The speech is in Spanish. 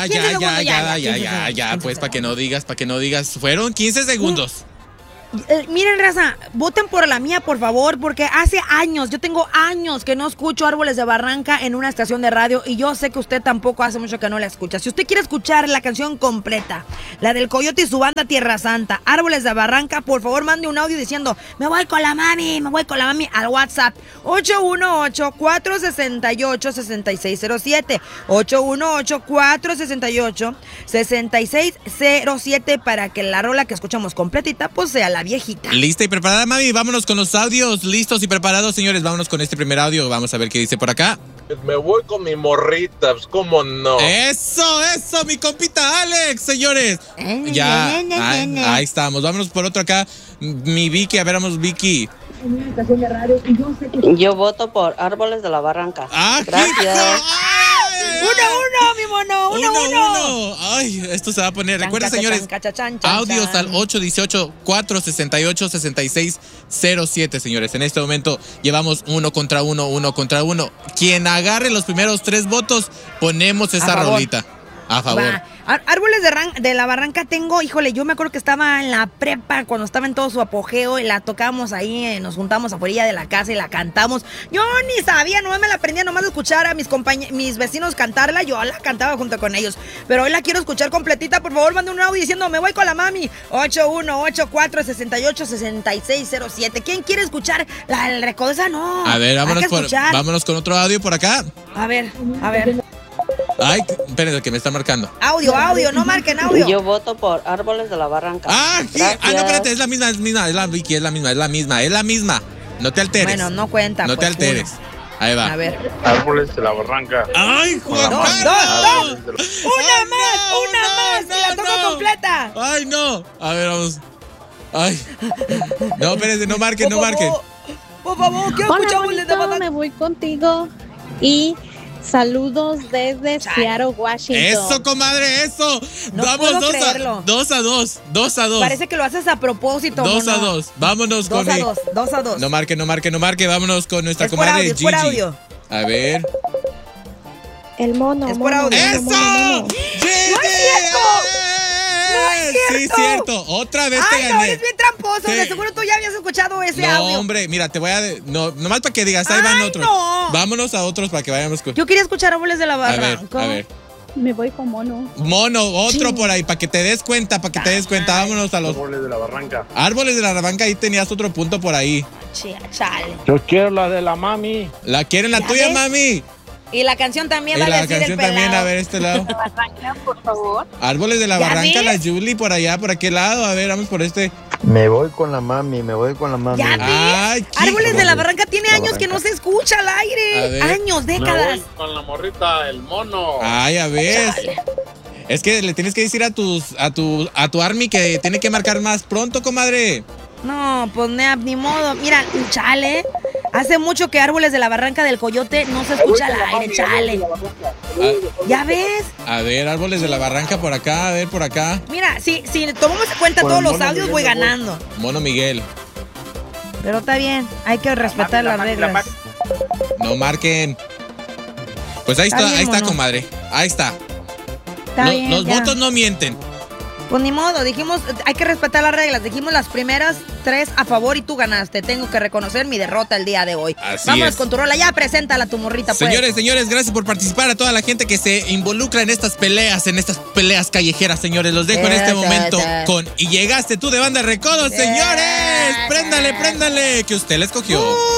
Ya, pues para que no digas. Fueron 15 segundos. Miren, raza, voten por la mía, por favor, porque hace años, yo tengo años que no escucho Árboles de Barranca en una estación de radio y yo sé que usted tampoco hace mucho que no la escucha. Si usted quiere escuchar la canción completa, la del Coyote y su banda Tierra Santa, Árboles de Barranca, por favor mande un audio diciendo, me voy con la mami al WhatsApp 818-468-6607, 818-468-6607 para que la rola que escuchamos completita pues sea la viejita. Lista y preparada, mami. Vámonos con los audios. Listos y preparados, señores. Vámonos con este primer audio. Vamos a ver qué dice por acá. Me voy con mi morrita, pues cómo no. Eso, mi compita Alex, señores. Ahí estamos. Vámonos por otro acá. Mi Vicky, a ver, vamos, Vicky. Yo voto por Árboles de la Barranca. Gracias. 1-1, mi mono. 1-1. Ay, esto se va a poner. Recuerden, señores, audios al 818-468-6607, señores. En este momento llevamos 1 contra 1. Quien agarre los primeros 3 votos, ponemos esa rolita. A favor. Árboles de la Barranca tengo, híjole, yo me acuerdo que estaba en la prepa cuando estaba en todo su apogeo y la tocábamos ahí, nos juntamos afuera de la casa y la cantamos. Yo ni sabía, nomás me la aprendía, nomás de escuchar a mis vecinos cantarla, yo la cantaba junto con ellos. Pero hoy la quiero escuchar completita, por favor, mande un audio diciendo, me voy con la mami. 8184686607. ¿Quién quiere escuchar la recodosa? No. A ver, vámonos con otro audio por acá. A ver. Ay, espérense que me están marcando. Audio, no marquen audio. Yo voto por Árboles de la Barranca. No, espérate, es la misma, es la Vicky, es la misma. No te alteres. Bueno, no cuenta. No te alteres. Ahí va. A ver. Árboles de la Barranca. ¡Ay, Juan! ¡Dos! ¡Una más! ¡Y la toco completa! ¡Ay, no! A ver, vamos. ¡Ay! No, espérense, no marquen. Por favor, quiero escuchar Árboles de Barranca. Me voy contigo y... saludos desde Seattle, Washington. ¡Eso, comadre, eso! No vamos, puedo creerlo. 2-2. Parece que lo haces a propósito. 2-2. Vámonos con 2-2. No marque. Vámonos con nuestra comadre Gigi. Es por audio. A ver. El mono. Es por audio. ¡Eso! ¡No es cierto! Sí, cierto. Otra vez te gané. No, eres bien tramposo. De seguro tú ya habías escuchado ese audio. No, hombre, mira, te voy a... nomás para que digas, ahí van otros. No. Vámonos a otros para que vayamos con... Yo quería escuchar Árboles de la Barranca. A ver. Me voy con mono. Otro por ahí, para que te des cuenta, Vámonos a los... Árboles de la Barranca. Árboles de la Barranca, ahí tenías otro punto por ahí. Chale. Yo quiero la de la mami. ¿La quieren la tuya, mami? Y la canción también Y va a la decir canción el pelado. también, a ver, este lado. Barranca, por favor. Árboles de la ¿Ya Barranca, ves? la Julie, por allá, por aquel lado. A ver, vamos por este. Me voy con la mami. ¿Ya ves? Ay, Árboles de la Barranca tiene años que no se escucha al A aire. ver. Años, décadas. Me voy con la morrita, el mono. Ay, a ver. Es que le tienes que decir a tu Army que tiene que marcar más pronto, comadre. No, pues ni modo. Mira, chale. Hace mucho que Árboles de la Barranca del Coyote no se escucha al aire, chale. ¿Ya ves? A ver, Árboles de la Barranca por acá, a ver, por acá. Mira, si tomamos en cuenta todos los audios, voy ganando. Mono Miguel. Pero está bien, hay que respetar las reglas. No marquen. Pues ahí Está bien, está, mono. comadre. Ahí está. Está bien, Los ya. votos no mienten. Pues ni modo, dijimos, hay que respetar las reglas. Dijimos las primeras 3 a favor y tú ganaste. Tengo que reconocer mi derrota el día de hoy. Así Vámonos es. con tu rola, ya preséntala tu morrita, pues. Señores, gracias por participar. A toda la gente que se involucra en estas peleas callejeras, señores. Los dejo en este momento con Y Llegaste tú de Banda Recodo, señores. Préndale, que usted la escogió.